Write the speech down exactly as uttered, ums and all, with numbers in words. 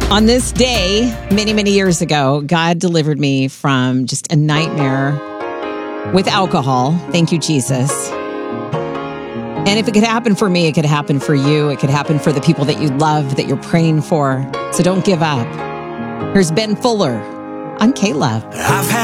On this day, many, many years ago, God delivered me from just a nightmare with alcohol. Thank you, Jesus. And if it could happen for me, it could happen for you. It could happen for the people that you love, that you're praying for. So don't give up. Here's Ben Fuller on K-Love. I've had